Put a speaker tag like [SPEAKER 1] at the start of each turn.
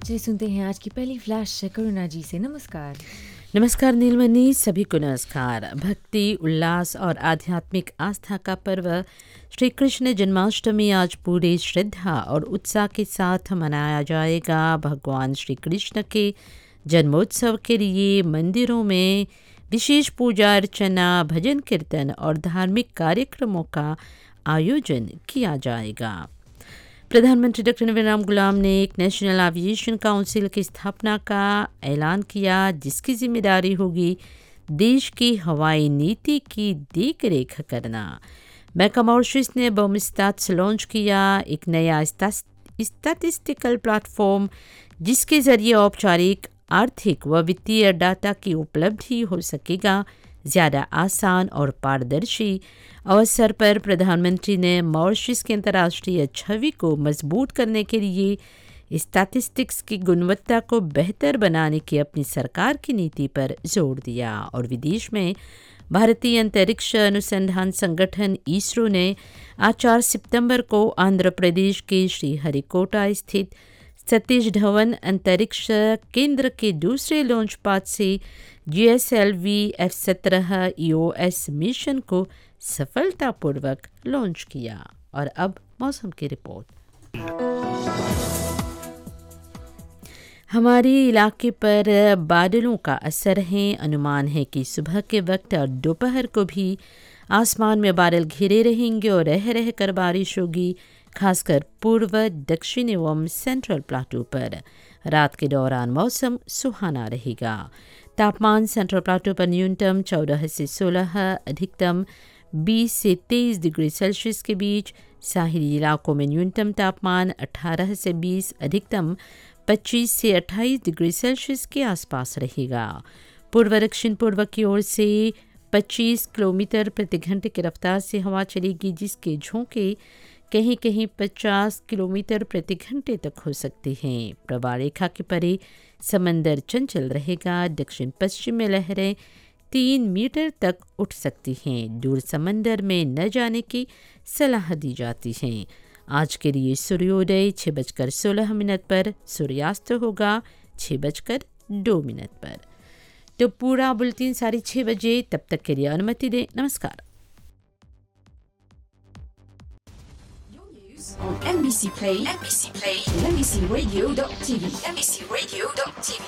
[SPEAKER 1] चलिए सुनते हैं आज की पहली फ्लैश करुणा जी से। नमस्कार।
[SPEAKER 2] नमस्कार नीलमणि, सभी को नमस्कार। भक्ति, उल्लास और आध्यात्मिक आस्था का पर्व श्री कृष्ण जन्माष्टमी आज पूरे श्रद्धा और उत्साह के साथ मनाया जाएगा। भगवान श्री कृष्ण के जन्मोत्सव के लिए मंदिरों में विशेष पूजा अर्चना, भजन कीर्तन और धार्मिक कार्यक्रमों का आयोजन किया जाएगा। प्रधानमंत्री डॉक्टर नवीन राम गुलाम ने एक नेशनल एविएशन काउंसिल की स्थापना का ऐलान किया, जिसकी जिम्मेदारी होगी देश की हवाई नीति की देखरेख करना। बैंक मॉरिशस ने बमस्टाट्स लॉन्च किया, एक नया स्टैटिस्टिकल प्लेटफॉर्म जिसके जरिए औपचारिक आर्थिक व वित्तीय डाटा की उपलब्धि हो सकेगा। ज़्यादा आसान और पारदर्शी अवसर पर प्रधानमंत्री ने मॉरिशस की अंतर्राष्ट्रीय छवि को मजबूत करने के लिए स्टैटिस्टिक्स की गुणवत्ता को बेहतर बनाने की अपनी सरकार की नीति पर जोर दिया। और विदेश में भारतीय अंतरिक्ष अनुसंधान संगठन इसरो ने आज 4 सितंबर को आंध्र प्रदेश के श्रीहरिकोटा स्थित सतीश धवन अंतरिक्ष केंद्र के दूसरे लॉन्च पैड से GSLV F-17 EOS मिशन को सफलतापूर्वक लॉन्च किया। और अब मौसम की रिपोर्ट। हमारे इलाके पर बादलों का असर है। अनुमान है कि सुबह के वक्त और दोपहर को भी आसमान में बादल घिरे रहेंगे और रह रहकर बारिश होगी, खासकर पूर्व, दक्षिण एवं सेंट्रल प्लाटू पर। रात के दौरान मौसम सुहाना रहेगा। तापमान सेंट्रल प्लाटू पर न्यूनतम 14 से 16, अधिकतम 20 से 23 डिग्री सेल्सियस के बीच। साहिली इलाकों में न्यूनतम तापमान 18 से 20, अधिकतम 25 से 28 डिग्री सेल्सियस के आसपास रहेगा। पूर्व दक्षिण पूर्व की ओर से 25 किलोमीटर प्रति घंटे की रफ्तार से हवा चलेगी, जिसके झोंके कहीं कहीं 50 किलोमीटर प्रति घंटे तक हो सकते हैं। प्रवाह रेखा के परे समंदर चंचल रहेगा। दक्षिण पश्चिम में लहरें 3 मीटर तक उठ सकती हैं। दूर समंदर में न जाने की सलाह दी जाती है। आज के लिए सूर्योदय 6:16 पर, सूर्यास्त होगा 6:02 पर। तो पूरा बुलेटिन 6:30 बजे, तब तक के लिए अनुमति दें। नमस्कार।
[SPEAKER 3] On NBC Play, NBC Radio.tv, NBC Radio.tv.